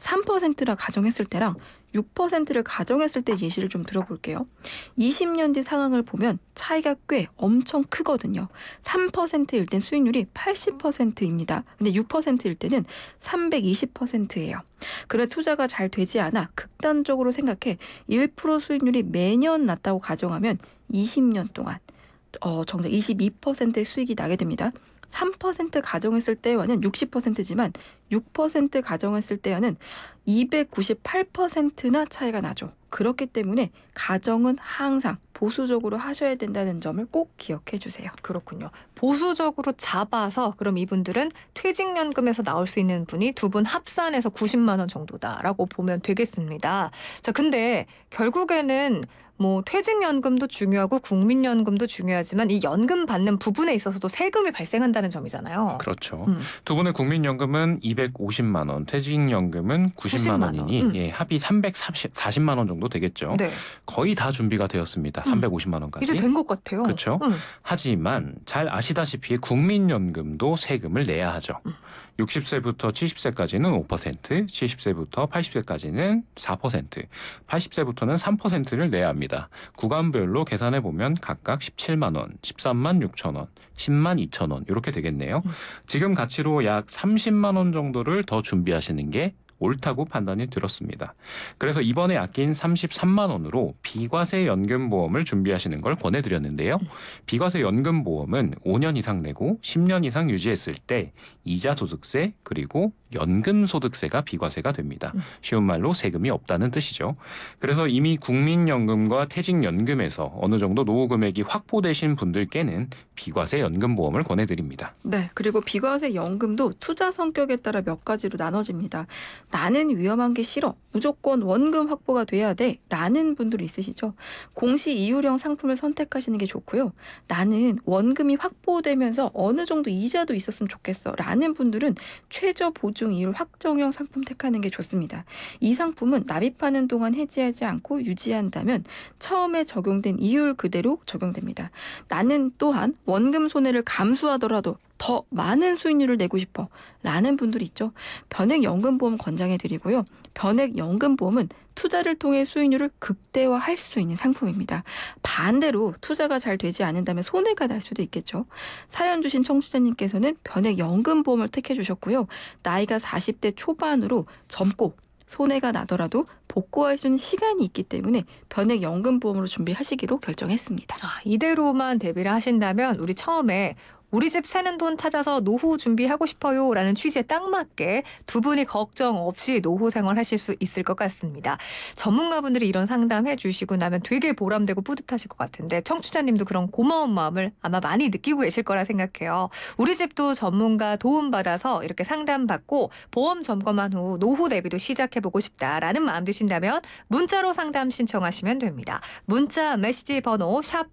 3%라 가정했을 때랑 6%를 가정했을 때 예시를 좀 들어볼게요. 20년 뒤 상황을 보면 차이가 꽤 엄청 크거든요. 3%일 땐 수익률이 80%입니다. 근데 6%일 때는 320%예요. 그래 투자가 잘 되지 않아 극단적으로 생각해 1% 수익률이 매년 났다고 가정하면 20년 동안 정작 22%의 수익이 나게 됩니다. 3% 가정했을 때와는 60%지만 6% 가정했을 때와는 298%나 차이가 나죠. 그렇기 때문에 가정은 항상 보수적으로 하셔야 된다는 점을 꼭 기억해 주세요. 그렇군요. 보수적으로 잡아서 그럼 이분들은 퇴직연금에서 나올 수 있는 분이 두 분 합산해서 90만 원 정도다라고 보면 되겠습니다. 자, 근데 결국에는 뭐 퇴직연금도 중요하고 국민연금도 중요하지만 이 연금 받는 부분에 있어서도 세금이 발생한다는 점이잖아요. 그렇죠. 두 분의 국민연금은 250만 원, 퇴직연금은 90만 원이니 예, 합이 340만 원 정도 되겠죠. 네. 거의 다 준비가 되었습니다. 350만 원까지. 이제 된 것 같아요. 그렇죠. 하지만 잘 아시다시피 국민연금도 세금을 내야 하죠. 60세부터 70세까지는 5%, 70세부터 80세까지는 4%, 80세부터는 3%를 내야 합니다. 구간별로 계산해 보면 각각 17만 원, 13만 6천 원, 10만 2천 원 이렇게 되겠네요. 지금 가치로 약 30만 원 정도를 더 준비하시는 게 옳다고 판단이 들었습니다. 그래서 이번에 아낀 33만 원으로 비과세 연금보험을 준비하시는 걸 권해드렸는데요. 비과세 연금보험은 5년 이상 내고 10년 이상 유지했을 때 이자 소득세 그리고 연금소득세가 비과세가 됩니다. 쉬운 말로 세금이 없다는 뜻이죠. 그래서 이미 국민연금과 퇴직연금에서 어느 정도 노후 금액이 확보되신 분들께는 비과세 연금보험을 권해드립니다. 네, 그리고 비과세 연금도 투자 성격에 따라 몇 가지로 나눠집니다. 나는 위험한 게 싫어. 무조건 원금 확보가 돼야 돼. 라는 분들이 있으시죠. 공시 이율형 상품을 선택하시는 게 좋고요. 나는 원금이 확보되면서 어느 정도 이자도 있었으면 좋겠어. 라는 분들은 최저 보증 이율 확정형 상품 택하는 게 좋습니다. 이 상품은 납입하는 동안 해지하지 않고 유지한다면 처음에 적용된 이율 그대로 적용됩니다. 나는 또한 원금 손해를 감수하더라도 더 많은 수익률을 내고 싶어 라는 분들이 있죠. 변액연금보험 권장해 드리고요. 변액연금보험은 투자를 통해 수익률을 극대화할 수 있는 상품입니다. 반대로 투자가 잘 되지 않는다면 손해가 날 수도 있겠죠. 사연 주신 청취자님께서는 변액연금보험을 택해 주셨고요. 나이가 40대 초반으로 젊고 손해가 나더라도 복구할 수 있는 시간이 있기 때문에 변액연금보험으로 준비하시기로 결정했습니다. 이대로만 대비를 하신다면 우리 처음에 우리 집 새는 돈 찾아서 노후 준비하고 싶어요 라는 취지에 딱 맞게 두 분이 걱정 없이 노후 생활하실 수 있을 것 같습니다. 전문가분들이 이런 상담해 주시고 나면 되게 보람되고 뿌듯하실 것 같은데 청취자님도 그런 고마운 마음을 아마 많이 느끼고 계실 거라 생각해요. 우리 집도 전문가 도움받아서 이렇게 상담받고 보험 점검한 후 노후 대비도 시작해보고 싶다라는 마음 드신다면 문자로 상담 신청하시면 됩니다. 문자 메시지 번호 샵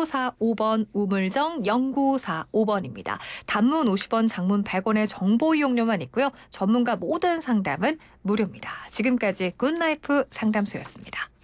0945번 우물정 0945번 입니다. 단문 50원, 장문 100원의 정보 이용료만 있고요. 전문가 모든 상담은 무료입니다. 지금까지 굿라이프 상담소였습니다.